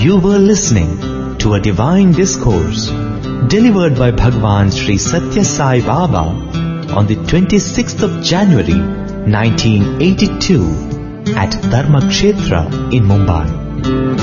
You were listening to a divine discourse delivered by Bhagwan Sri Satya Sai Baba on the 26th of January 1982 at Dharma Kshetra in Mumbai.